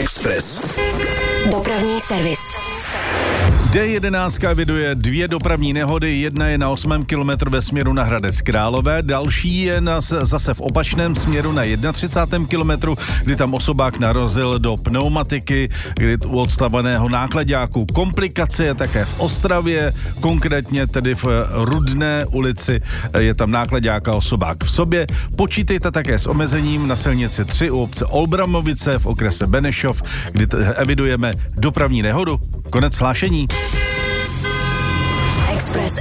Express. Dopravní servis. D11 eviduje 2 dopravní nehody, jedna je na 8. kilometru ve směru na Hradec Králové, další je zase v opačném směru na 31. kilometru, kdy tam osobák narazil do pneumatiky, kdy u odstaveného náklaďáku. Komplikace je také v Ostravě, konkrétně tedy v Rudné ulici je tam náklaďák a osobák v sobě. Počítejte také s omezením na silnici 3 u obce Olbramovice v okrese Benešov, kdy evidujeme dopravní nehodu. Konec hlášení.